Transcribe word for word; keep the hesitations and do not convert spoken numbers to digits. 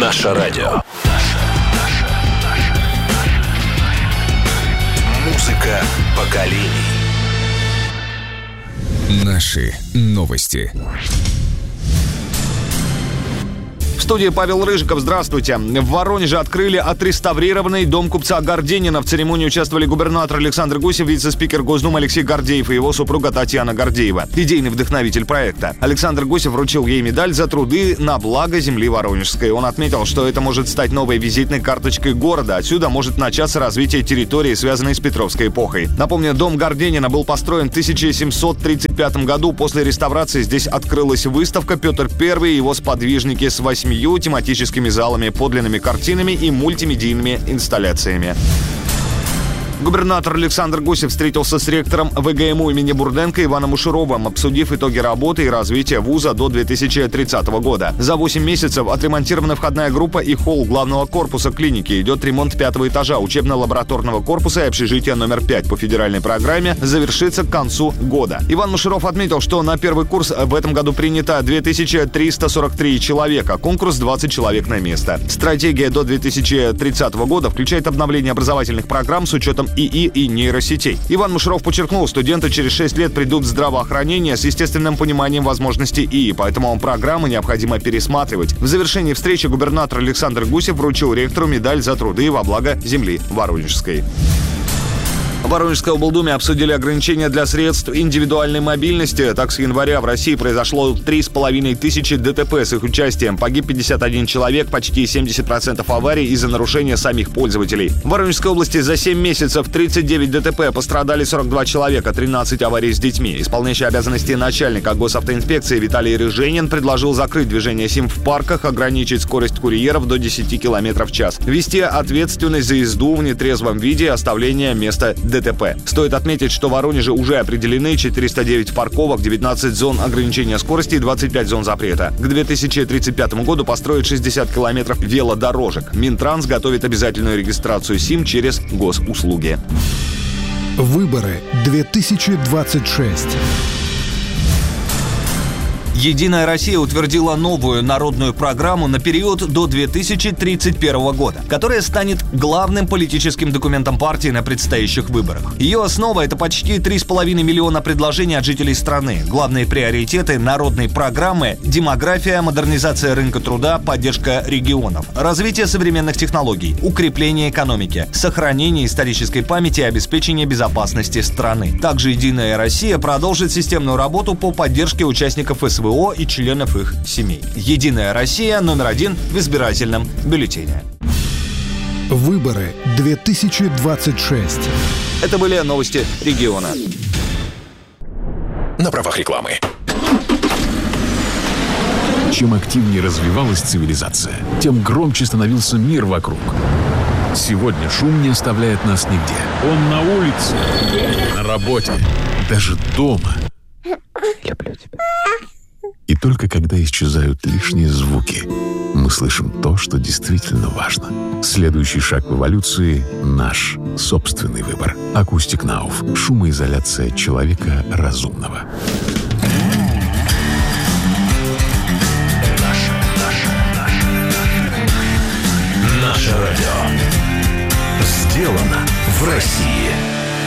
Наше радио. Музыка поколений. Наши новости. В студии Павел Рыжиков. Здравствуйте. В Воронеже открыли отреставрированный дом купца Горденина. В церемонии участвовали губернатор Александр Гусев, вице-спикер Госдумы Алексей Гордеев и его супруга Татьяна Гордеева, идейный вдохновитель проекта. Александр Гусев вручил ей медаль за труды на благо земли воронежской. Он отметил, что это может стать новой визитной карточкой города. Отсюда может начаться развитие территории, связанной с Петровской эпохой. Напомню, дом Горденина был построен в тысяча семьсот тридцать пятом году. После реставрации здесь открылась выставка «Петр Первый и его сподвижники» с восьмью тематическими залами, подлинными картинами и мультимедийными инсталляциями. Губернатор Александр Гусев встретился с ректором ВГМУ имени Бурденко Иваном Ушуровым, обсудив итоги работы и развития вуза до две тысячи тридцатого года. За восемь месяцев отремонтирована входная группа и холл главного корпуса клиники. Идет ремонт пятого этажа, учебно-лабораторного корпуса и общежития номер пять по федеральной программе завершится к концу года. Иван Ушуров отметил, что на первый курс в этом году принято две тысячи триста сорок три человека, конкурс двадцать человек на место. Стратегия до две тысячи тридцатого года включает обновление образовательных программ с учетом ИИ и нейросетей. Иван Мушаров подчеркнул, студенты через шесть лет придут в здравоохранение с естественным пониманием возможностей ИИ, поэтому программы необходимо пересматривать. В завершении встречи губернатор Александр Гусев вручил ректору медаль за труды во благо земли воронежской. В Воронежской облдуме обсудили ограничения для средств индивидуальной мобильности. Так, с января в России произошло три с половиной тысячи ДТП с их участием. Погиб пятьдесят один человек, почти семьдесят процентов аварий из-за нарушения самих пользователей. В Воронежской области за семь месяцев тридцать девять ДТП, пострадали сорок два человека, тринадцать аварий с детьми. Исполняющий обязанности начальника госавтоинспекции Виталий Рыженин предложил закрыть движение СИМ в парках, ограничить скорость курьеров до десяти километров в час, ввести ответственность за езду в нетрезвом виде и оставление места ДТП. Стоит отметить, что в Воронеже уже определены четыреста девять парковок, девятнадцать зон ограничения скорости и двадцать пять зон запрета. К две тысячи тридцать пятому году построят шестьдесят километров велодорожек. Минтранс готовит обязательную регистрацию СИМ через госуслуги. Выборы две тысячи двадцать шесть. Единая Россия утвердила новую народную программу на период до две тысячи тридцать первого года, которая станет главным политическим документом партии на предстоящих выборах. Ее основа – это почти три с половиной миллиона предложений от жителей страны. Главные приоритеты народной программы – демография, модернизация рынка труда, поддержка регионов, развитие современных технологий, укрепление экономики, сохранение исторической памяти и обеспечение безопасности страны. Также Единая Россия продолжит системную работу по поддержке участников СВО и членов их семей. Единая Россия номер один в избирательном бюллетене. Выборы две тысячи двадцать шесть. Это были новости региона. На правах рекламы. Чем активнее развивалась цивилизация, тем громче становился мир вокруг. Сегодня шум не оставляет нас нигде. Он на улице, на работе, даже дома. Люблю тебя. И только когда исчезают лишние звуки, мы слышим то, что действительно важно. Следующий шаг в эволюции — наш собственный выбор. Acoustic Nauf. Шумоизоляция человека разумного. Наше радио. Сделано в России.